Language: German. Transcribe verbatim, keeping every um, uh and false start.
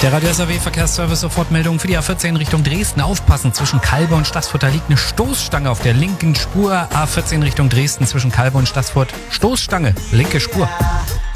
Der Radio S A W Verkehrsservice Sofortmeldung für die A vierzehn Richtung Dresden. Aufpassen, zwischen Kalbe und Staßfurt, da liegt eine Stoßstange auf der linken Spur. A vierzehn Richtung Dresden zwischen Kalbe und Staßfurt. Stoßstange, linke Spur.